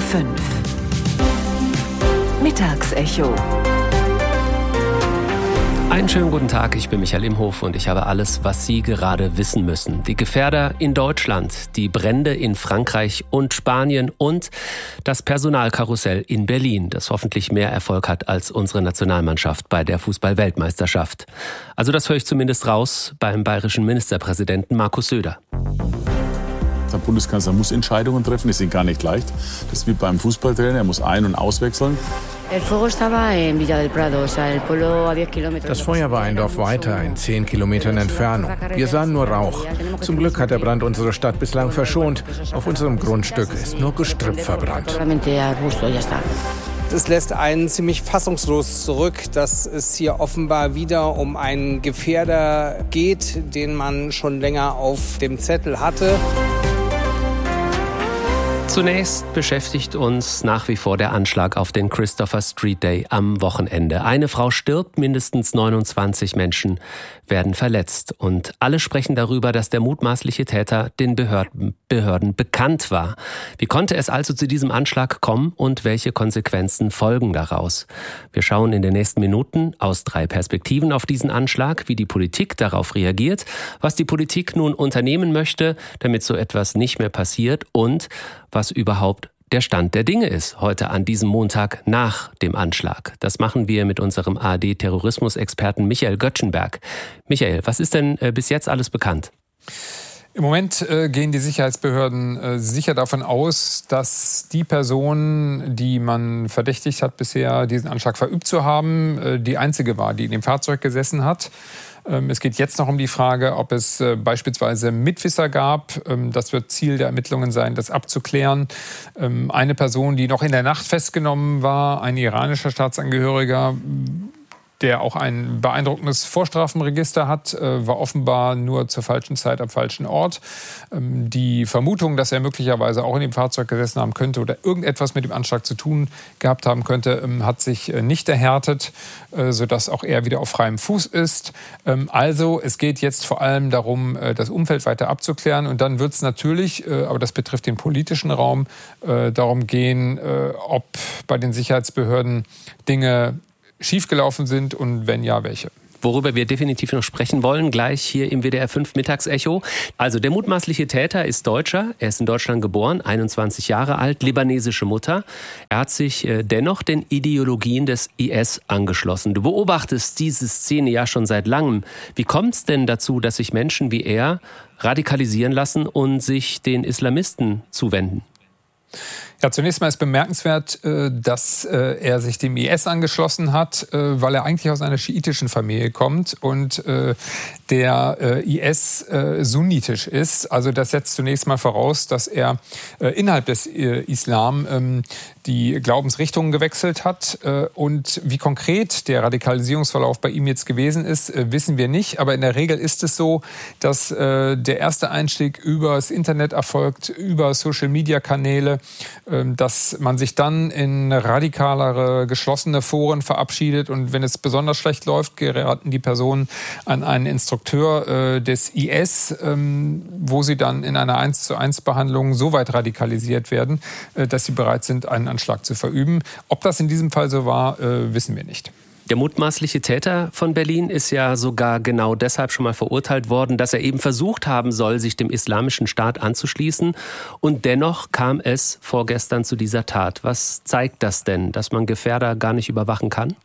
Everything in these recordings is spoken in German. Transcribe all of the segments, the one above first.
5. Mittagsecho. Einen schönen guten Tag, ich bin Michael Imhof und ich habe alles, was Sie gerade wissen müssen. Die Gefährder in Deutschland, die Brände in Frankreich und Spanien und das Personalkarussell in Berlin, das hoffentlich mehr Erfolg hat als unsere Nationalmannschaft bei der Fußball-Weltmeisterschaft. Also das höre ich zumindest raus beim bayerischen Ministerpräsidenten Markus Söder. Der Bundeskanzler muss Entscheidungen treffen, die sind gar nicht leicht. Das ist wie beim Fußballtrainer, er muss ein- und auswechseln. Das Feuer war ein Dorf weiter, in 10 Kilometern Entfernung. Wir sahen nur Rauch. Zum Glück hat der Brand unsere Stadt bislang verschont. Auf unserem Grundstück ist nur Gestrüpp verbrannt. Es lässt einen ziemlich fassungslos zurück, dass es hier offenbar wieder um einen Gefährder geht, den man schon länger auf dem Zettel hatte. Zunächst beschäftigt uns nach wie vor der Anschlag auf den Christopher Street Day am Wochenende. Eine Frau stirbt, mindestens 29 Menschen werden verletzt. Und alle sprechen darüber, dass der mutmaßliche Täter den Behörden bekannt war. Wie konnte es also zu diesem Anschlag kommen und welche Konsequenzen folgen daraus? Wir schauen in den nächsten Minuten aus 3 Perspektiven auf diesen Anschlag, wie die Politik darauf reagiert, was die Politik nun unternehmen möchte, damit so etwas nicht mehr passiert und was überhaupt der Stand der Dinge ist, heute an diesem Montag nach dem Anschlag. Das machen wir mit unserem ARD-Terrorismusexperten Michael Göttschenberg. Michael, was ist denn bis jetzt alles bekannt? Im Moment gehen die Sicherheitsbehörden sicher davon aus, dass die Person, die man verdächtigt hat, bisher diesen Anschlag verübt zu haben, die einzige war, die in dem Fahrzeug gesessen hat. Es geht jetzt noch um die Frage, ob es beispielsweise Mitwisser gab. Das wird Ziel der Ermittlungen sein, das abzuklären. Eine Person, die noch in der Nacht festgenommen war, ein iranischer Staatsangehöriger, der auch ein beeindruckendes Vorstrafenregister hat, war offenbar nur zur falschen Zeit am falschen Ort. Die Vermutung, dass er möglicherweise auch in dem Fahrzeug gesessen haben könnte oder irgendetwas mit dem Anschlag zu tun gehabt haben könnte, hat sich nicht erhärtet, sodass auch er wieder auf freiem Fuß ist. Also es geht jetzt vor allem darum, das Umfeld weiter abzuklären. Und dann wird es natürlich, aber das betrifft den politischen Raum, darum gehen, ob bei den Sicherheitsbehörden Dinge schiefgelaufen sind und wenn ja, welche. Worüber wir definitiv noch sprechen wollen, gleich hier im WDR 5 Mittagsecho. Also der mutmaßliche Täter ist Deutscher, er ist in Deutschland geboren, 21 Jahre alt, libanesische Mutter. Er hat sich dennoch den Ideologien des IS angeschlossen. Du beobachtest diese Szene ja schon seit langem. Wie kommt es denn dazu, dass sich Menschen wie er radikalisieren lassen und sich den Islamisten zuwenden? Ja, zunächst mal ist bemerkenswert, dass er sich dem IS angeschlossen hat, weil er eigentlich aus einer schiitischen Familie kommt und der IS sunnitisch ist. Also das setzt zunächst mal voraus, dass er innerhalb des Islam die Glaubensrichtungen gewechselt hat. Und wie konkret der Radikalisierungsverlauf bei ihm jetzt gewesen ist, wissen wir nicht. Aber in der Regel ist es so, dass der erste Einstieg über das Internet erfolgt, über Social-Media-Kanäle, dass man sich dann in radikalere, geschlossene Foren verabschiedet. Und wenn es besonders schlecht läuft, geraten die Personen an einen Instrukteur des IS, wo sie dann in einer 1:1-Behandlung so weit radikalisiert werden, dass sie bereit sind, einen Anschlag zu verüben. Ob das in diesem Fall so war, wissen wir nicht. Der mutmaßliche Täter von Berlin ist ja sogar genau deshalb schon mal verurteilt worden, dass er eben versucht haben soll, sich dem Islamischen Staat anzuschließen. Und dennoch kam es vorgestern zu dieser Tat. Was zeigt das denn, dass man Gefährder gar nicht überwachen kann?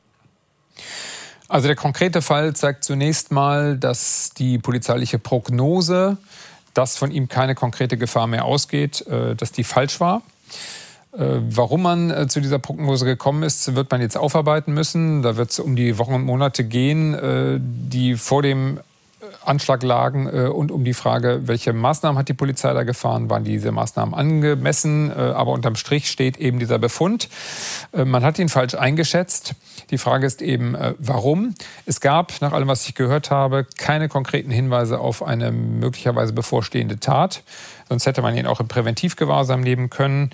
Also der konkrete Fall zeigt zunächst mal, dass die polizeiliche Prognose, dass von ihm keine konkrete Gefahr mehr ausgeht, dass die falsch war. Warum man zu dieser Prognose gekommen ist, wird man jetzt aufarbeiten müssen. Da wird es um die Wochen und Monate gehen, die vor dem Anschlag lagen und um die Frage, welche Maßnahmen hat die Polizei da gefahren, waren diese Maßnahmen angemessen, aber unterm Strich steht eben dieser Befund. Man hat ihn falsch eingeschätzt. Die Frage ist eben, warum? Es gab, nach allem, was ich gehört habe, keine konkreten Hinweise auf eine möglicherweise bevorstehende Tat. Sonst hätte man ihn auch im Präventivgewahrsam nehmen können.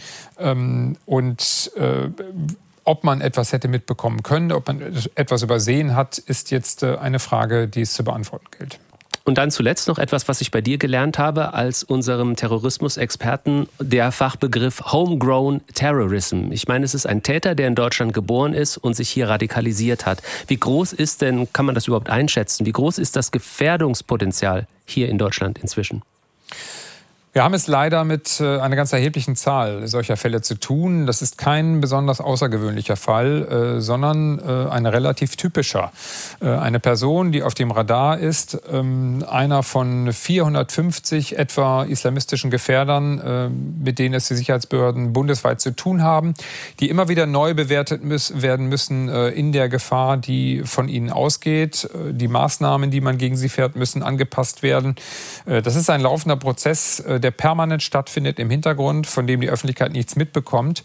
Ob man etwas hätte mitbekommen können, ob man etwas übersehen hat, ist jetzt eine Frage, die es zu beantworten gilt. Und dann zuletzt noch etwas, was ich bei dir gelernt habe, als unserem Terrorismusexperten, der Fachbegriff Homegrown Terrorism. Ich meine, es ist ein Täter, der in Deutschland geboren ist und sich hier radikalisiert hat. Wie groß ist denn, kann man das überhaupt einschätzen, wie groß ist das Gefährdungspotenzial hier in Deutschland inzwischen? Wir haben es leider mit einer ganz erheblichen Zahl solcher Fälle zu tun. Das ist kein besonders außergewöhnlicher Fall, sondern ein relativ typischer. Eine Person, die auf dem Radar ist, einer von 450 etwa islamistischen Gefährdern, mit denen es die Sicherheitsbehörden bundesweit zu tun haben, die immer wieder neu bewertet werden müssen in der Gefahr, die von ihnen ausgeht. Die Maßnahmen, die man gegen sie fährt, müssen angepasst werden. Das ist ein laufender Prozess, der permanent stattfindet im Hintergrund, von dem die Öffentlichkeit nichts mitbekommt.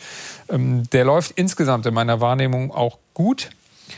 Der läuft insgesamt in meiner Wahrnehmung auch gut.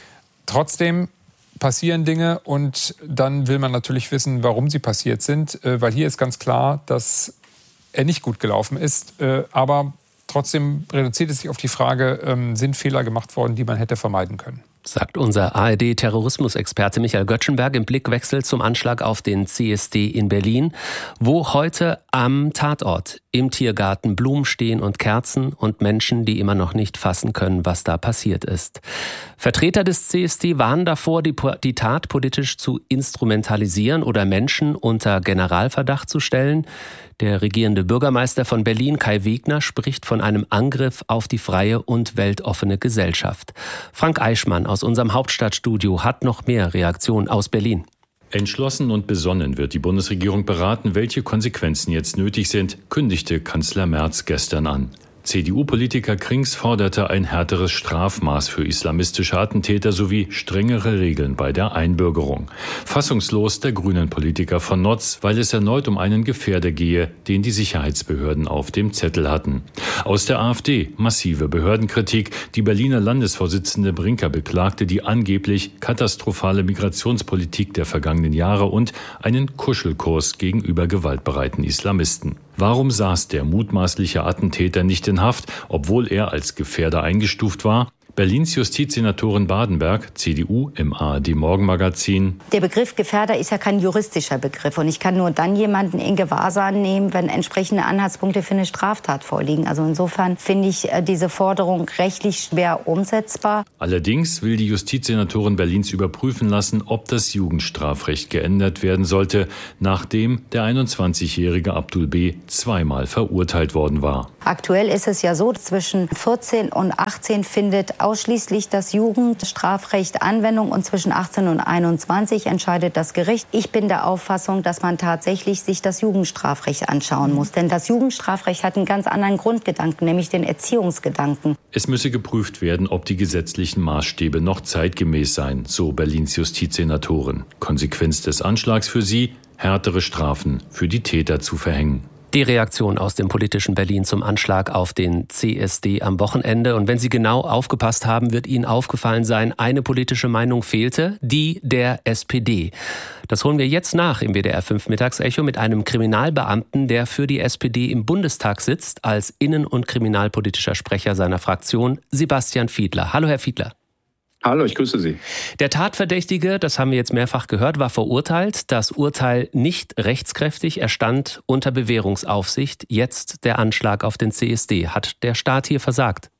Trotzdem passieren Dinge und dann will man natürlich wissen, warum sie passiert sind, weil hier ist ganz klar, dass er nicht gut gelaufen ist. Aber trotzdem reduziert es sich auf die Frage, sind Fehler gemacht worden, die man hätte vermeiden können. Sagt unser ARD-Terrorismusexperte Michael Göttschenberg im Blickwechsel zum Anschlag auf den CSD in Berlin, wo heute am Tatort im Tiergarten Blumen stehen und Kerzen und Menschen, die immer noch nicht fassen können, was da passiert ist. Vertreter des CSD warnen davor, die Tat politisch zu instrumentalisieren oder Menschen unter Generalverdacht zu stellen. Der regierende Bürgermeister von Berlin, Kai Wegner, spricht von einem Angriff auf die freie und weltoffene Gesellschaft. Frank Eichmann aus unserem Hauptstadtstudio hat noch mehr Reaktionen aus Berlin. Entschlossen und besonnen wird die Bundesregierung beraten, welche Konsequenzen jetzt nötig sind, kündigte Kanzler Merz gestern an. CDU-Politiker Krings forderte ein härteres Strafmaß für islamistische Attentäter sowie strengere Regeln bei der Einbürgerung. Fassungslos der Grünen-Politiker von Notz, weil es erneut um einen Gefährder gehe, den die Sicherheitsbehörden auf dem Zettel hatten. Aus der AfD massive Behördenkritik. Die Berliner Landesvorsitzende Brinker beklagte die angeblich katastrophale Migrationspolitik der vergangenen Jahre und einen Kuschelkurs gegenüber gewaltbereiten Islamisten. Warum saß der mutmaßliche Attentäter nicht in Haft, obwohl er als Gefährder eingestuft war? Berlins Justizsenatorin Badenberg, CDU, im ARD-Morgenmagazin. Der Begriff Gefährder ist ja kein juristischer Begriff. Und ich kann nur dann jemanden in Gewahrsam nehmen, wenn entsprechende Anhaltspunkte für eine Straftat vorliegen. Also insofern finde ich diese Forderung rechtlich schwer umsetzbar. Allerdings will die Justizsenatorin Berlins überprüfen lassen, ob das Jugendstrafrecht geändert werden sollte, nachdem der 21-jährige Abdul B. zweimal verurteilt worden war. Aktuell ist es ja so, zwischen 14 und 18 findet ausschließlich das Jugendstrafrecht Anwendung und zwischen 18 und 21 entscheidet das Gericht. Ich bin der Auffassung, dass man tatsächlich sich das Jugendstrafrecht anschauen muss. Denn das Jugendstrafrecht hat einen ganz anderen Grundgedanken, nämlich den Erziehungsgedanken. Es müsse geprüft werden, ob die gesetzlichen Maßstäbe noch zeitgemäß seien, so Berlins Justizsenatorin. Konsequenz des Anschlags für sie, härtere Strafen für die Täter zu verhängen. Die Reaktion aus dem politischen Berlin zum Anschlag auf den CSD am Wochenende. Und wenn Sie genau aufgepasst haben, wird Ihnen aufgefallen sein, eine politische Meinung fehlte, die der SPD. Das holen wir jetzt nach im WDR 5 Mittagsecho mit einem Kriminalbeamten, der für die SPD im Bundestag sitzt, als innen- und kriminalpolitischer Sprecher seiner Fraktion, Sebastian Fiedler. Hallo, Herr Fiedler. Hallo, ich grüße Sie. Der Tatverdächtige, das haben wir jetzt mehrfach gehört, war verurteilt. Das Urteil nicht rechtskräftig. Er stand unter Bewährungsaufsicht. Jetzt der Anschlag auf den CSD. Hat der Staat hier versagt?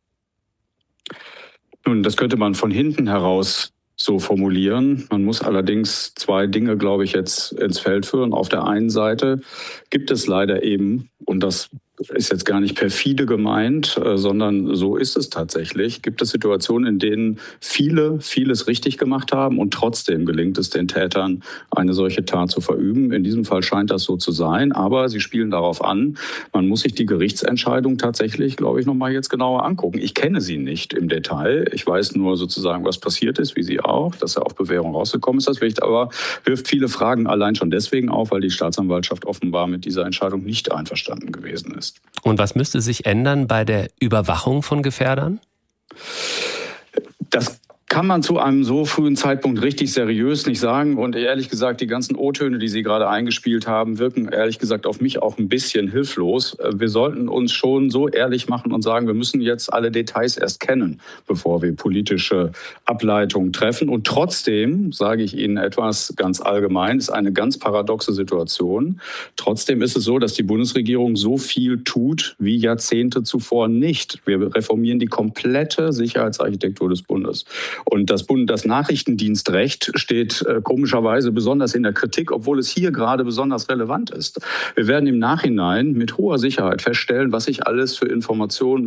Nun, das könnte man von hinten heraus so formulieren. Man muss allerdings zwei Dinge, glaube ich, jetzt ins Feld führen. Auf der einen Seite gibt es leider eben, und das ist jetzt gar nicht perfide gemeint, sondern so ist es tatsächlich, gibt es Situationen, in denen viele vieles richtig gemacht haben und trotzdem gelingt es den Tätern, eine solche Tat zu verüben. In diesem Fall scheint das so zu sein, aber sie spielen darauf an. Man muss sich die Gerichtsentscheidung tatsächlich, glaube ich, noch mal jetzt genauer angucken. Ich kenne sie nicht im Detail. Ich weiß nur sozusagen, was passiert ist, wie Sie auch, dass er auf Bewährung rausgekommen ist. Das aber wirft viele Fragen allein schon deswegen auf, weil die Staatsanwaltschaft offenbar mit dieser Entscheidung nicht einverstanden gewesen ist. Und was müsste sich ändern bei der Überwachung von Gefährdern? Das kann man zu einem so frühen Zeitpunkt richtig seriös nicht sagen. Und ehrlich gesagt, die ganzen O-Töne, die Sie gerade eingespielt haben, wirken ehrlich gesagt auf mich auch ein bisschen hilflos. Wir sollten uns schon so ehrlich machen und sagen, wir müssen jetzt alle Details erst kennen, bevor wir politische Ableitungen treffen. Und trotzdem, sage ich Ihnen etwas ganz allgemein, ist eine ganz paradoxe Situation. Trotzdem ist es so, dass die Bundesregierung so viel tut wie Jahrzehnte zuvor nicht. Wir reformieren die komplette Sicherheitsarchitektur des Bundes. Und das Nachrichtendienstrecht steht komischerweise besonders in der Kritik, obwohl es hier gerade besonders relevant ist. Wir werden im Nachhinein mit hoher Sicherheit feststellen, was sich alles für Informationen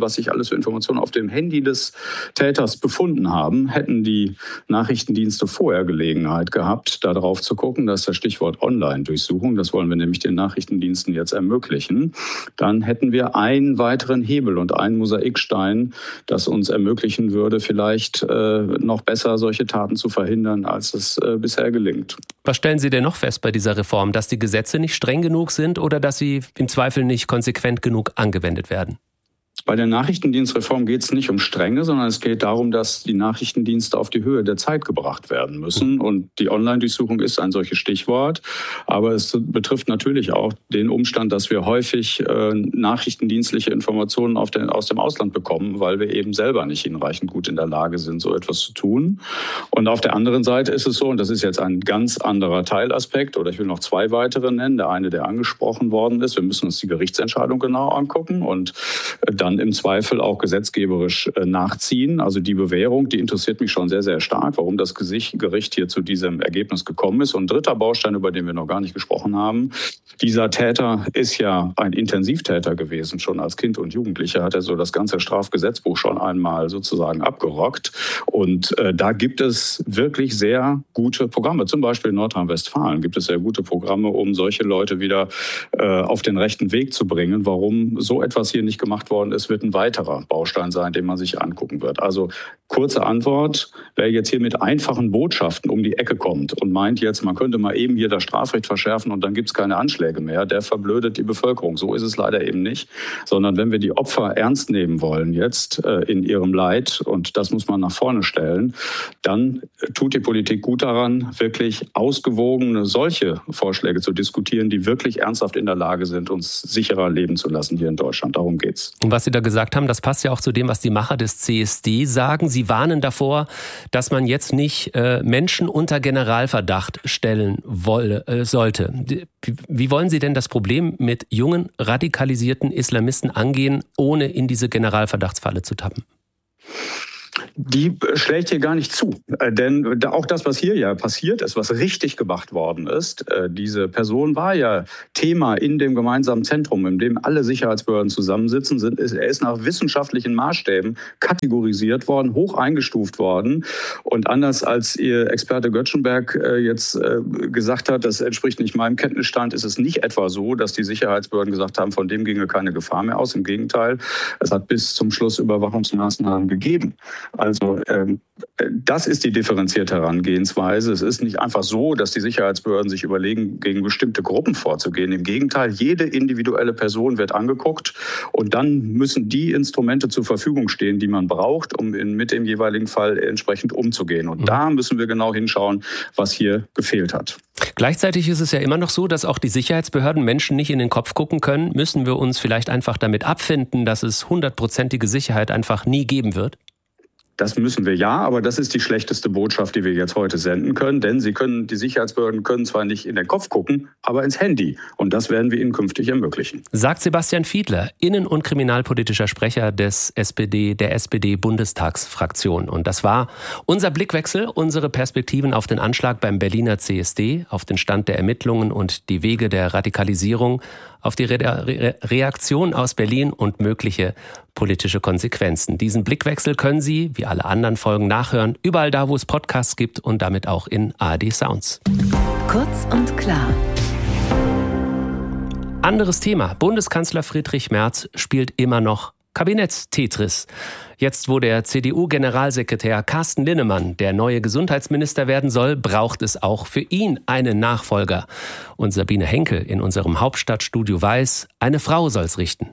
auf dem Handy des Täters befunden haben. Hätten die Nachrichtendienste vorher Gelegenheit gehabt, darauf zu gucken, das ist das Stichwort Online-Durchsuchung, das wollen wir nämlich den Nachrichtendiensten jetzt ermöglichen, dann hätten wir einen weiteren Hebel und einen Mosaikstein, das uns ermöglichen würde, vielleicht noch besser solche Taten zu verhindern, als es bisher gelingt. Was stellen Sie denn noch fest bei dieser Reform? Dass die Gesetze nicht streng genug sind oder dass sie im Zweifel nicht konsequent genug angewendet werden? Bei der Nachrichtendienstreform geht es nicht um Strenge, sondern es geht darum, dass die Nachrichtendienste auf die Höhe der Zeit gebracht werden müssen. Und die Online-Durchsuchung ist ein solches Stichwort. Aber es betrifft natürlich auch den Umstand, dass wir häufig nachrichtendienstliche Informationen aus dem Ausland bekommen, weil wir eben selber nicht hinreichend gut in der Lage sind, so etwas zu tun. Und auf der anderen Seite ist es so, und das ist jetzt ein ganz anderer Teilaspekt, oder ich will noch zwei weitere nennen. Der eine, der angesprochen worden ist, wir müssen uns die Gerichtsentscheidung genau angucken und dann im Zweifel auch gesetzgeberisch nachziehen. Also die Bewährung, die interessiert mich schon sehr, sehr stark, warum das Gericht hier zu diesem Ergebnis gekommen ist. Und ein dritter Baustein, über den wir noch gar nicht gesprochen haben, dieser Täter ist ja ein Intensivtäter gewesen. Schon als Kind und Jugendlicher hat er so das ganze Strafgesetzbuch schon einmal sozusagen abgerockt. Und da gibt es wirklich sehr gute Programme. Zum Beispiel in Nordrhein-Westfalen gibt es sehr gute Programme, um solche Leute wieder auf den rechten Weg zu bringen. Warum so etwas hier nicht gemacht worden ist, wird ein weiterer Baustein sein, den man sich angucken wird. Also kurze Antwort, wer jetzt hier mit einfachen Botschaften um die Ecke kommt und meint jetzt, man könnte mal eben hier das Strafrecht verschärfen und dann gibt es keine Anschläge mehr, der verblödet die Bevölkerung. So ist es leider eben nicht, sondern wenn wir die Opfer ernst nehmen wollen jetzt in ihrem Leid, und das muss man nach vorne stellen, dann tut die Politik gut daran, wirklich ausgewogene solche Vorschläge zu diskutieren, die wirklich ernsthaft in der Lage sind, uns sicherer leben zu lassen hier in Deutschland. Darum geht's. Und was Sie da gesagt haben, das passt ja auch zu dem, was die Macher des CSD sagen. Sie warnen davor, dass man jetzt nicht Menschen unter Generalverdacht stellen sollte. Wie wollen Sie denn das Problem mit jungen, radikalisierten Islamisten angehen, ohne in diese Generalverdachtsfalle zu tappen? Die schlägt hier gar nicht zu. Denn auch das, was hier ja passiert ist, was richtig gemacht worden ist, diese Person war ja Thema in dem gemeinsamen Zentrum, in dem alle Sicherheitsbehörden zusammensitzen. Er ist nach wissenschaftlichen Maßstäben kategorisiert worden, hoch eingestuft worden. Und anders als Ihr Experte Göttschenberg jetzt gesagt hat, das entspricht nicht meinem Kenntnisstand, ist es nicht etwa so, dass die Sicherheitsbehörden gesagt haben, von dem ginge keine Gefahr mehr aus. Im Gegenteil, es hat bis zum Schluss Überwachungsmaßnahmen gegeben. Also das ist die differenzierte Herangehensweise. Es ist nicht einfach so, dass die Sicherheitsbehörden sich überlegen, gegen bestimmte Gruppen vorzugehen. Im Gegenteil, jede individuelle Person wird angeguckt und dann müssen die Instrumente zur Verfügung stehen, die man braucht, um mit dem jeweiligen Fall entsprechend umzugehen. Und da müssen wir genau hinschauen, was hier gefehlt hat. Gleichzeitig ist es ja immer noch so, dass auch die Sicherheitsbehörden Menschen nicht in den Kopf gucken können. Müssen wir uns vielleicht einfach damit abfinden, dass es 100%ige Sicherheit einfach nie geben wird? Das müssen wir ja, aber das ist die schlechteste Botschaft, die wir jetzt heute senden können. Denn die Sicherheitsbehörden können zwar nicht in den Kopf gucken, aber ins Handy. Und das werden wir ihnen künftig ermöglichen. Sagt Sebastian Fiedler, innen- und kriminalpolitischer Sprecher der SPD-Bundestagsfraktion. Und das war unser Blickwechsel, unsere Perspektiven auf den Anschlag beim Berliner CSD, auf den Stand der Ermittlungen und die Wege der Radikalisierung, auf die Reaktion aus Berlin und mögliche politische Konsequenzen. Diesen Blickwechsel können Sie, wie alle anderen Folgen, nachhören, überall da, wo es Podcasts gibt und damit auch in ARD Sounds. Kurz und klar. Anderes Thema. Bundeskanzler Friedrich Merz spielt immer noch Kabinetts-Tetris. Jetzt, wo der CDU-Generalsekretär Carsten Linnemann der neue Gesundheitsminister werden soll, braucht es auch für ihn einen Nachfolger. Und Sabine Henkel in unserem Hauptstadtstudio weiß, eine Frau soll's richten.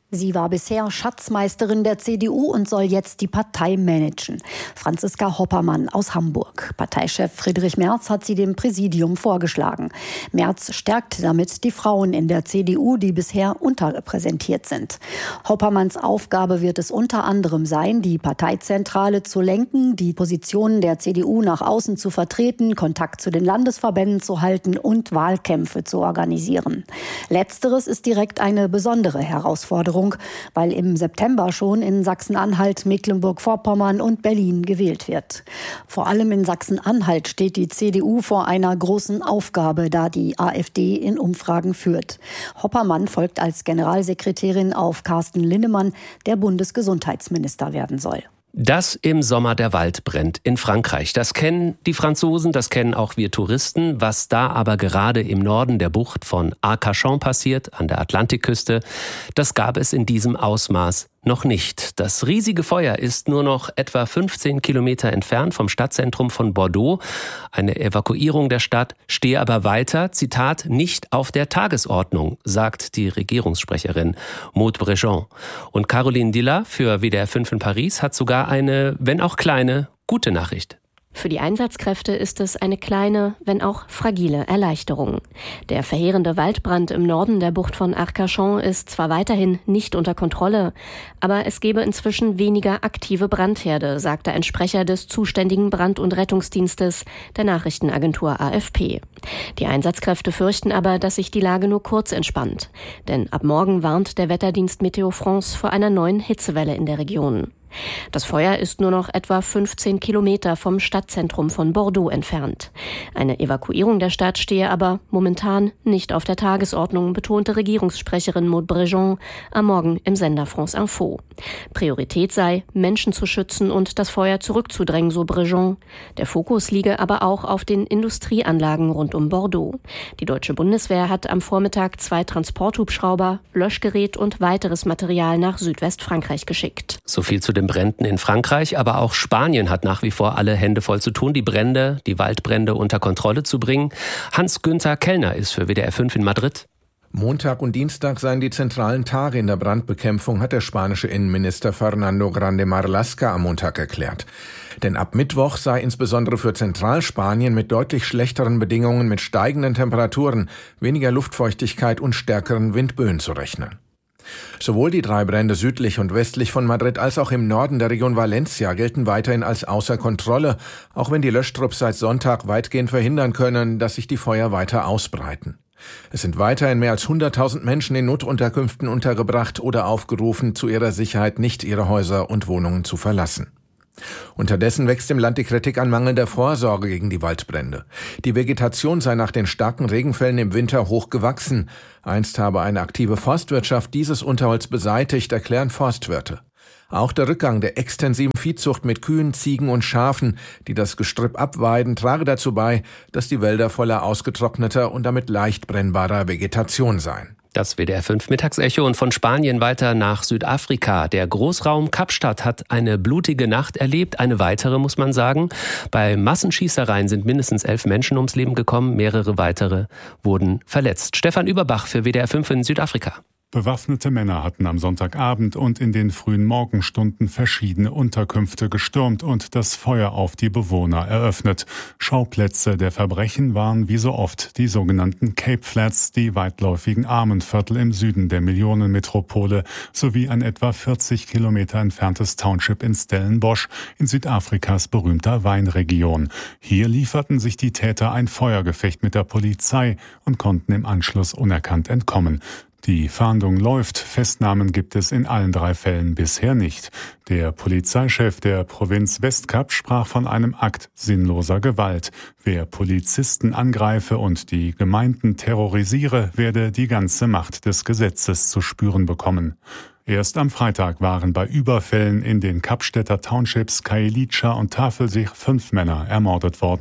Sie war bisher Schatzmeisterin der CDU und soll jetzt die Partei managen. Franziska Hoppermann aus Hamburg. Parteichef Friedrich Merz hat sie dem Präsidium vorgeschlagen. Merz stärkt damit die Frauen in der CDU, die bisher unterrepräsentiert sind. Hoppermanns Aufgabe wird es unter anderem sein, die Parteizentrale zu lenken, die Positionen der CDU nach außen zu vertreten, Kontakt zu den Landesverbänden zu halten und Wahlkämpfe zu organisieren. Letzteres ist direkt eine besondere Herausforderung, weil im September schon in Sachsen-Anhalt, Mecklenburg-Vorpommern und Berlin gewählt wird. Vor allem in Sachsen-Anhalt steht die CDU vor einer großen Aufgabe, da die AfD in Umfragen führt. Hoppermann folgt als Generalsekretärin auf Carsten Linnemann, der Bundesgesundheitsminister werden soll. Dass im Sommer der Wald brennt in Frankreich, das kennen die Franzosen, das kennen auch wir Touristen. Was da aber gerade im Norden der Bucht von Arcachon passiert, an der Atlantikküste, das gab es in diesem Ausmaß noch nicht. Das riesige Feuer ist nur noch etwa 15 Kilometer entfernt vom Stadtzentrum von Bordeaux. Eine Evakuierung der Stadt stehe aber weiter, Zitat, nicht auf der Tagesordnung, sagt die Regierungssprecherin Maud Brejon. Und Caroline Dilla für WDR 5 in Paris hat sogar eine, wenn auch kleine, gute Nachricht. Für die Einsatzkräfte ist es eine kleine, wenn auch fragile Erleichterung. Der verheerende Waldbrand im Norden der Bucht von Arcachon ist zwar weiterhin nicht unter Kontrolle, aber es gebe inzwischen weniger aktive Brandherde, sagte ein Sprecher des zuständigen Brand- und Rettungsdienstes der Nachrichtenagentur AFP. Die Einsatzkräfte fürchten aber, dass sich die Lage nur kurz entspannt. Denn ab morgen warnt der Wetterdienst Meteo France vor einer neuen Hitzewelle in der Region. Das Feuer ist nur noch etwa 15 Kilometer vom Stadtzentrum von Bordeaux entfernt. Eine Evakuierung der Stadt stehe aber momentan nicht auf der Tagesordnung, betonte Regierungssprecherin Maud Brejon am Morgen im Sender France Info. Priorität sei, Menschen zu schützen und das Feuer zurückzudrängen, so Brejon. Der Fokus liege aber auch auf den Industrieanlagen rund um Bordeaux. Die deutsche Bundeswehr hat am Vormittag 2 Transporthubschrauber, Löschgerät und weiteres Material nach Südwestfrankreich geschickt. So viel zu den Bränden in Frankreich, aber auch Spanien hat nach wie vor alle Hände voll zu tun, die Waldbrände unter Kontrolle zu bringen. Hans-Günther Kellner ist für WDR 5 in Madrid. Montag und Dienstag seien die zentralen Tage in der Brandbekämpfung, hat der spanische Innenminister Fernando Grande Marlaska am Montag erklärt. Denn ab Mittwoch sei insbesondere für Zentralspanien mit deutlich schlechteren Bedingungen, mit steigenden Temperaturen, weniger Luftfeuchtigkeit und stärkeren Windböen zu rechnen. Sowohl die 3 Brände südlich und westlich von Madrid als auch im Norden der Region Valencia gelten weiterhin als außer Kontrolle, auch wenn die Löschtrupps seit Sonntag weitgehend verhindern können, dass sich die Feuer weiter ausbreiten. Es sind weiterhin mehr als 100.000 Menschen in Notunterkünften untergebracht oder aufgerufen, zu ihrer Sicherheit nicht ihre Häuser und Wohnungen zu verlassen. Unterdessen wächst im Land die Kritik an mangelnder Vorsorge gegen die Waldbrände. Die Vegetation sei nach den starken Regenfällen im Winter hoch gewachsen. Einst habe eine aktive Forstwirtschaft dieses Unterholz beseitigt, erklären Forstwirte. Auch der Rückgang der extensiven Viehzucht mit Kühen, Ziegen und Schafen, die das Gestrüpp abweiden, trage dazu bei, dass die Wälder voller ausgetrockneter und damit leicht brennbarer Vegetation seien. Das WDR 5 Mittagsecho und von Spanien weiter nach Südafrika. Der Großraum Kapstadt hat eine blutige Nacht erlebt, eine weitere muss man sagen. Bei Massenschießereien sind mindestens 11 Menschen ums Leben gekommen, mehrere weitere wurden verletzt. Stefan Überbach für WDR 5 in Südafrika. Bewaffnete Männer hatten am Sonntagabend und in den frühen Morgenstunden verschiedene Unterkünfte gestürmt und das Feuer auf die Bewohner eröffnet. Schauplätze der Verbrechen waren wie so oft die sogenannten Cape Flats, die weitläufigen Armenviertel im Süden der Millionenmetropole, sowie ein etwa 40 Kilometer entferntes Township in Stellenbosch in Südafrikas berühmter Weinregion. Hier lieferten sich die Täter ein Feuergefecht mit der Polizei und konnten im Anschluss unerkannt entkommen. Die Fahndung läuft, Festnahmen gibt es in allen 3 Fällen bisher nicht. Der Polizeichef der Provinz Westkap sprach von einem Akt sinnloser Gewalt. Wer Polizisten angreife und die Gemeinden terrorisiere, werde die ganze Macht des Gesetzes zu spüren bekommen. Erst am Freitag waren bei Überfällen in den Kapstädter Townships Khayelitsha und Tafelsig 5 Männer ermordet worden.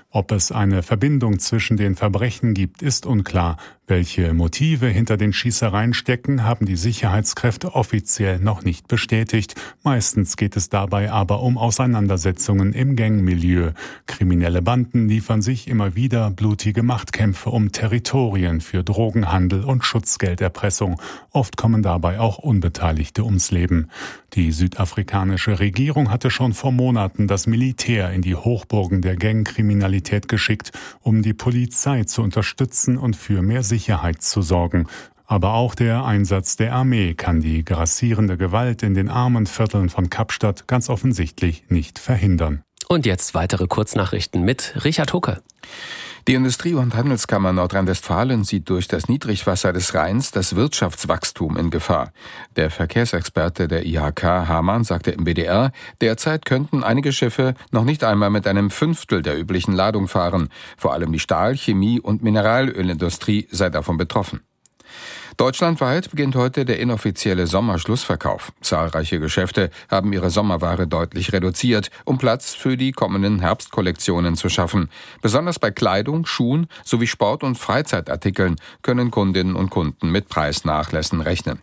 Ob es eine Verbindung zwischen den Verbrechen gibt, ist unklar. Welche Motive hinter den Schießereien stecken, haben die Sicherheitskräfte offiziell noch nicht bestätigt. Meistens geht es dabei aber um Auseinandersetzungen im Gangmilieu. Kriminelle Banden liefern sich immer wieder blutige Machtkämpfe um Territorien für Drogenhandel und Schutzgelderpressung. Oft kommen dabei auch Unbeteiligte ums Leben. Die südafrikanische Regierung hatte schon vor Monaten das Militär in die Hochburgen der Gangkriminalität geschickt, um die Polizei zu unterstützen und für mehr Sicherheit zu sorgen. Aber auch der Einsatz der Armee kann die grassierende Gewalt in den armen Vierteln von Kapstadt ganz offensichtlich nicht verhindern. Und jetzt weitere Kurznachrichten mit Richard Hucke. Die Industrie- und Handelskammer Nordrhein-Westfalen sieht durch das Niedrigwasser des Rheins das Wirtschaftswachstum in Gefahr. Der Verkehrsexperte der IHK Hamann sagte im WDR, derzeit könnten einige Schiffe noch nicht einmal mit einem Fünftel der üblichen Ladung fahren. Vor allem die Stahl-, Chemie- und Mineralölindustrie sei davon betroffen. Deutschlandweit beginnt heute der inoffizielle Sommerschlussverkauf. Zahlreiche Geschäfte haben ihre Sommerware deutlich reduziert, um Platz für die kommenden Herbstkollektionen zu schaffen. Besonders bei Kleidung, Schuhen sowie Sport- und Freizeitartikeln können Kundinnen und Kunden mit Preisnachlässen rechnen.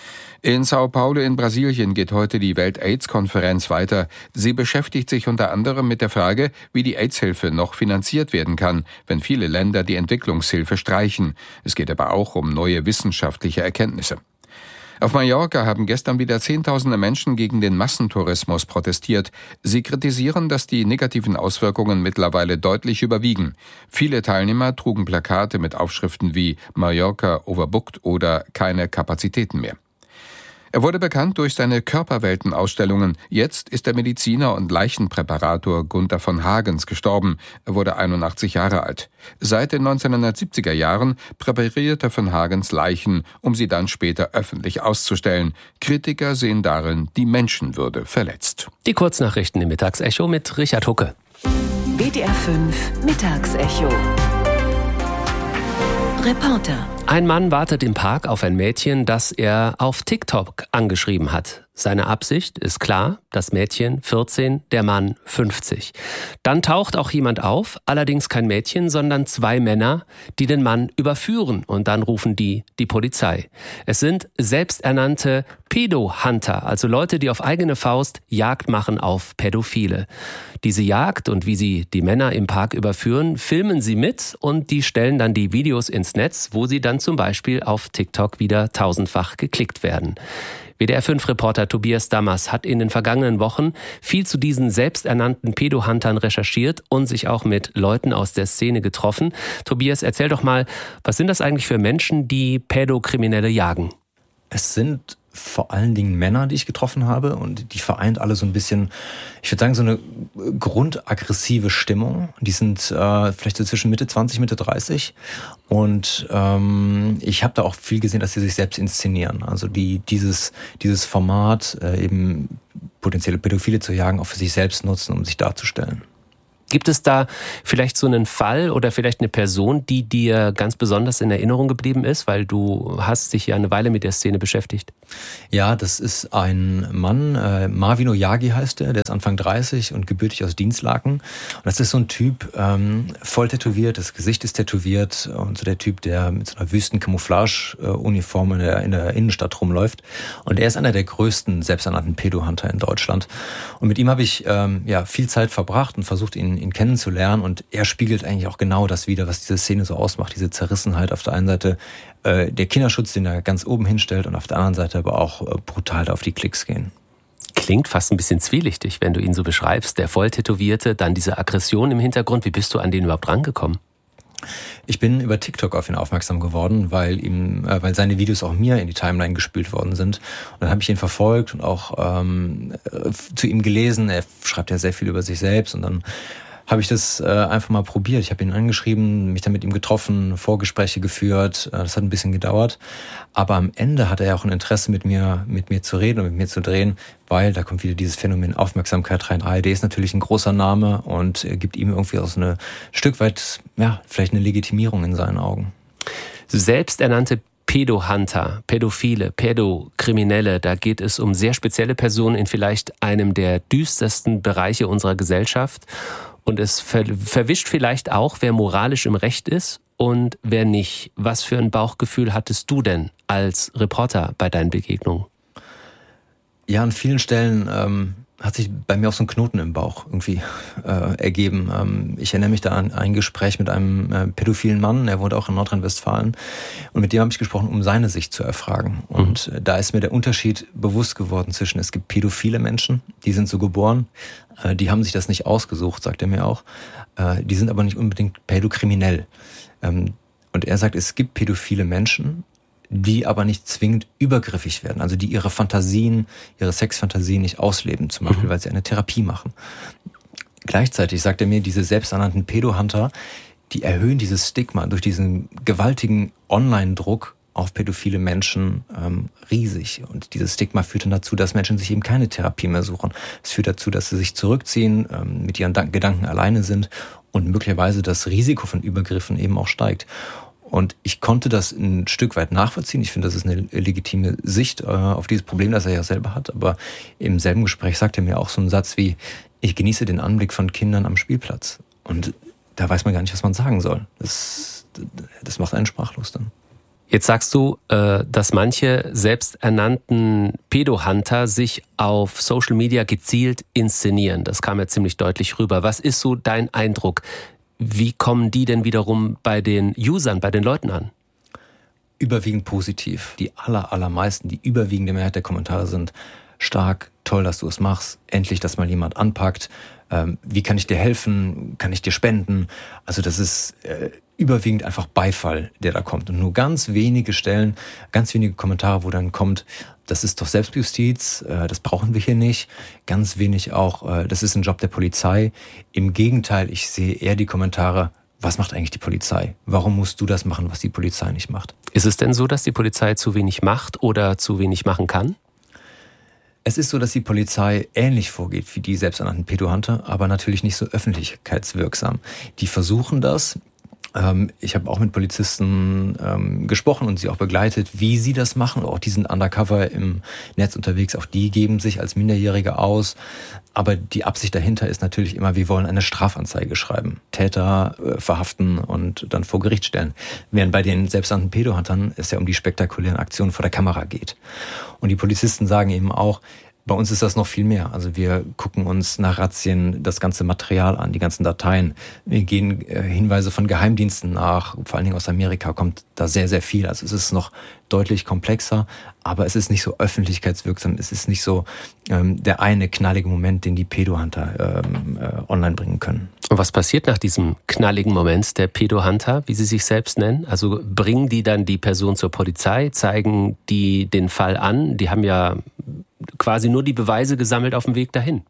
In Sao Paulo in Brasilien geht heute die Welt-AIDS-Konferenz weiter. Sie beschäftigt sich unter anderem mit der Frage, wie die AIDS-Hilfe noch finanziert werden kann, wenn viele Länder die Entwicklungshilfe streichen. Es geht aber auch um neue wissenschaftliche Erkenntnisse. Auf Mallorca haben gestern wieder Zehntausende Menschen gegen den Massentourismus protestiert. Sie kritisieren, dass die negativen Auswirkungen mittlerweile deutlich überwiegen. Viele Teilnehmer trugen Plakate mit Aufschriften wie Mallorca overbooked oder keine Kapazitäten mehr. Er wurde bekannt durch seine Körperweltenausstellungen. Jetzt ist der Mediziner und Leichenpräparator Gunther von Hagens gestorben. Er wurde 81 Jahre alt. Seit den 1970er Jahren präparierte von Hagens Leichen, um sie dann später öffentlich auszustellen. Kritiker sehen darin die Menschenwürde verletzt. Die Kurznachrichten im Mittagsecho mit Richard Hucke. WDR 5 Mittagsecho. Reporter. Ein Mann wartet im Park auf ein Mädchen, das er auf TikTok angeschrieben hat. Seine Absicht ist klar, das Mädchen 14, der Mann 50. Dann taucht auch jemand auf, allerdings kein Mädchen, sondern zwei Männer, die den Mann überführen und dann rufen die Polizei. Es sind selbsternannte Pedo-Hunter, also Leute, die auf eigene Faust Jagd machen auf Pädophile. Diese Jagd und wie sie die Männer im Park überführen, filmen sie mit und die stellen dann die Videos ins Netz, wo sie dann zum Beispiel auf TikTok wieder tausendfach geklickt werden. WDR-5-Reporter Tobias Dammers hat in den vergangenen Wochen viel zu diesen selbsternannten Pedo-Huntern recherchiert und sich auch mit Leuten aus der Szene getroffen. Tobias, erzähl doch mal, was sind das eigentlich für Menschen, die Pädokriminelle jagen? Es sind vor allen Dingen Männer, die ich getroffen habe, und die vereint alle so ein bisschen, ich würde sagen, so eine grundaggressive Stimmung. Die sind vielleicht so zwischen Mitte 20, Mitte 30 und ich habe da auch viel gesehen, dass sie sich selbst inszenieren. Also die dieses Format, eben potenzielle Pädophile zu jagen, auch für sich selbst nutzen, um sich darzustellen. Gibt es da vielleicht so einen Fall oder vielleicht eine Person, die dir ganz besonders in Erinnerung geblieben ist, weil du hast dich ja eine Weile mit der Szene beschäftigt? Ja, das ist ein Mann, Marvin Oyagi heißt er, der ist Anfang 30 und gebürtig aus Dinslaken. Und das ist so ein Typ, voll tätowiert, das Gesicht ist tätowiert und so der Typ, der mit so einer Wüsten-Camouflage-Uniform in der Innenstadt rumläuft. Und er ist einer der größten selbsternannten Pedo-Hunter in Deutschland. Und mit ihm habe ich viel Zeit verbracht und versucht, ihn kennenzulernen, und er spiegelt eigentlich auch genau das wider, was diese Szene so ausmacht, diese Zerrissenheit auf der einen Seite, der Kinderschutz, den er ganz oben hinstellt, und auf der anderen Seite aber auch brutal auf die Klicks gehen. Klingt fast ein bisschen zwielichtig, wenn du ihn so beschreibst, der Volltätowierte, dann diese Aggression im Hintergrund. Wie bist du an den überhaupt rangekommen? Ich bin über TikTok auf ihn aufmerksam geworden, weil seine Videos auch mir in die Timeline gespült worden sind. Und dann habe ich ihn verfolgt und auch zu ihm gelesen. Er schreibt ja sehr viel über sich selbst, und dann habe ich das einfach mal probiert. Ich habe ihn angeschrieben, mich dann mit ihm getroffen, Vorgespräche geführt. Das hat ein bisschen gedauert. Aber am Ende hat er ja auch ein Interesse, mit mir zu reden und mit mir zu drehen, weil da kommt wieder dieses Phänomen Aufmerksamkeit rein. ARD ist natürlich ein großer Name und gibt ihm irgendwie auch so ein Stück weit, vielleicht eine Legitimierung in seinen Augen. Selbsternannte Pedo-Hunter, Pädophile, Pädokriminelle, da geht es um sehr spezielle Personen in vielleicht einem der düstersten Bereiche unserer Gesellschaft. Und es verwischt vielleicht auch, wer moralisch im Recht ist und wer nicht. Was für ein Bauchgefühl hattest du denn als Reporter bei deinen Begegnungen? Ja, an vielen Stellen hat sich bei mir auch so ein Knoten im Bauch irgendwie ergeben. Ich erinnere mich da an ein Gespräch mit einem pädophilen Mann, er wohnt auch in Nordrhein-Westfalen. Und mit dem habe ich gesprochen, um seine Sicht zu erfragen. Und da ist mir der Unterschied bewusst geworden zwischen, es gibt pädophile Menschen, die sind so geboren, die haben sich das nicht ausgesucht, sagt er mir auch. Die sind aber nicht unbedingt pädokriminell. Und er sagt, es gibt pädophile Menschen, die aber nicht zwingend übergriffig werden, also die ihre Fantasien, ihre Sexfantasien nicht ausleben, zum Beispiel, weil sie eine Therapie machen. Gleichzeitig sagt er mir, diese selbsternannten Pedo-Hunter, die erhöhen dieses Stigma durch diesen gewaltigen Online-Druck auf pädophile Menschen riesig. Und dieses Stigma führt dann dazu, dass Menschen sich eben keine Therapie mehr suchen. Es führt dazu, dass sie sich zurückziehen, mit ihren Gedanken alleine sind und möglicherweise das Risiko von Übergriffen eben auch steigt. Und ich konnte das ein Stück weit nachvollziehen. Ich finde, das ist eine legitime Sicht auf dieses Problem, das er ja selber hat. Aber im selben Gespräch sagt er mir auch so einen Satz wie, ich genieße den Anblick von Kindern am Spielplatz. Und da weiß man gar nicht, was man sagen soll. Das macht einen sprachlos dann. Jetzt sagst du, dass manche selbsternannten Pedo-Hunter sich auf Social Media gezielt inszenieren. Das kam ja ziemlich deutlich rüber. Was ist so dein Eindruck? Wie kommen die denn wiederum bei den Usern, bei den Leuten an? Überwiegend positiv. Die allermeisten, die überwiegende Mehrheit der Kommentare sind stark, toll, dass du es machst, endlich, dass mal jemand anpackt. Wie kann ich dir helfen? Kann ich dir spenden? Also das ist überwiegend einfach Beifall, der da kommt. Und nur ganz wenige Stellen, ganz wenige Kommentare, wo dann kommt, das ist doch Selbstjustiz, das brauchen wir hier nicht. Ganz wenig auch, das ist ein Job der Polizei. Im Gegenteil, ich sehe eher die Kommentare, was macht eigentlich die Polizei? Warum musst du das machen, was die Polizei nicht macht? Ist es denn so, dass die Polizei zu wenig macht oder zu wenig machen kann? Es ist so, dass die Polizei ähnlich vorgeht wie die selbsternannten Pedo-Hunter, aber natürlich nicht so öffentlichkeitswirksam. Die versuchen das. Ich habe auch mit Polizisten gesprochen und sie auch begleitet, wie sie das machen. Auch die sind undercover im Netz unterwegs, auch die geben sich als Minderjährige aus. Aber die Absicht dahinter ist natürlich immer, wir wollen eine Strafanzeige schreiben, Täter verhaften und dann vor Gericht stellen. Während bei den selbsternannten Pedo-Huntern es ja um die spektakulären Aktionen vor der Kamera geht. Und die Polizisten sagen eben auch, bei uns ist das noch viel mehr. Also wir gucken uns nach Razzien das ganze Material an, die ganzen Dateien. Wir gehen Hinweise von Geheimdiensten nach, vor allen Dingen aus Amerika kommt da sehr, sehr viel. Also es ist noch deutlich komplexer, aber es ist nicht so öffentlichkeitswirksam. Es ist nicht so der eine knallige Moment, den die Pedo-Hunter online bringen können. Und was passiert nach diesem knalligen Moment der Pedo-Hunter, wie sie sich selbst nennen? Also bringen die dann die Person zur Polizei, zeigen die den Fall an? Die haben ja quasi nur die Beweise gesammelt auf dem Weg dahin.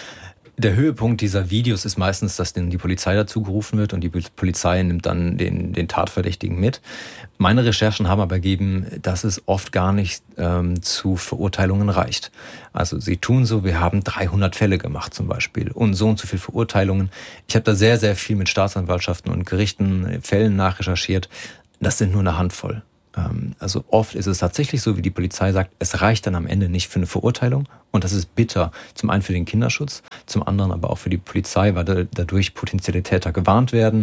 Der Höhepunkt dieser Videos ist meistens, dass dann die Polizei dazu gerufen wird und die Polizei nimmt dann den Tatverdächtigen mit. Meine Recherchen haben aber ergeben, dass es oft gar nicht zu Verurteilungen reicht. Also sie tun so, wir haben 300 Fälle gemacht zum Beispiel und so viele Verurteilungen. Ich habe da sehr, sehr viel mit Staatsanwaltschaften und Gerichten, Fällen nachrecherchiert. Das sind nur eine Handvoll. Also oft ist es tatsächlich so, wie die Polizei sagt, es reicht dann am Ende nicht für eine Verurteilung und das ist bitter. Zum einen für den Kinderschutz, zum anderen aber auch für die Polizei, weil dadurch potenzielle Täter gewarnt werden,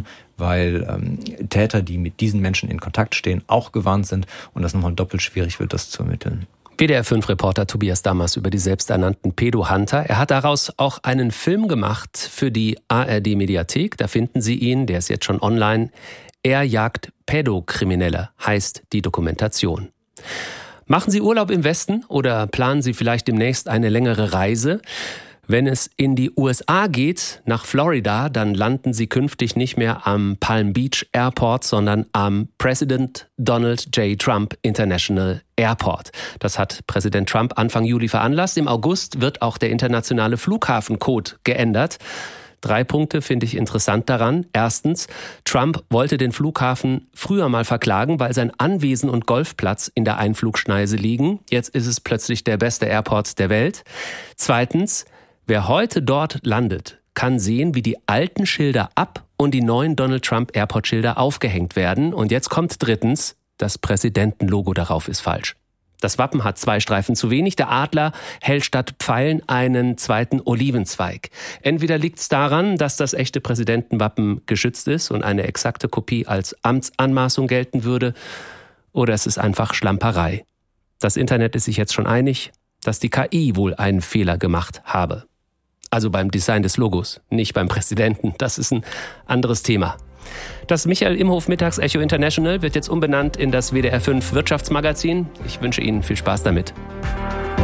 weil Täter, die mit diesen Menschen in Kontakt stehen, auch gewarnt sind und das nochmal doppelt schwierig wird, das zu ermitteln. WDR-5-Reporter Tobias Dammers über die selbsternannten Pedo-Hunter. Er hat daraus auch einen Film gemacht für die ARD-Mediathek. Da finden Sie ihn, der ist jetzt schon online. Er jagt Pädokriminelle, heißt die Dokumentation. Machen Sie Urlaub im Westen oder planen Sie vielleicht demnächst eine längere Reise? Wenn es in die USA geht, nach Florida, dann landen Sie künftig nicht mehr am Palm Beach Airport, sondern am President Donald J. Trump International Airport. Das hat Präsident Trump Anfang Juli veranlasst. Im August wird auch der internationale Flughafencode geändert. 3 Punkte finde ich interessant daran. Erstens, Trump wollte den Flughafen früher mal verklagen, weil sein Anwesen und Golfplatz in der Einflugschneise liegen. Jetzt ist es plötzlich der beste Airport der Welt. Zweitens, wer heute dort landet, kann sehen, wie die alten Schilder ab und die neuen Donald Trump Airport Schilder aufgehängt werden. Und jetzt kommt drittens, das Präsidentenlogo darauf ist falsch. Das Wappen hat 2 Streifen zu wenig. Der Adler hält statt Pfeilen einen zweiten Olivenzweig. Entweder liegt es daran, dass das echte Präsidentenwappen geschützt ist und eine exakte Kopie als Amtsanmaßung gelten würde, oder es ist einfach Schlamperei. Das Internet ist sich jetzt schon einig, dass die KI wohl einen Fehler gemacht habe. Also beim Design des Logos, nicht beim Präsidenten. Das ist ein anderes Thema. Das Michael Imhof Mittagsecho International wird jetzt umbenannt in das WDR 5 Wirtschaftsmagazin. Ich wünsche Ihnen viel Spaß damit.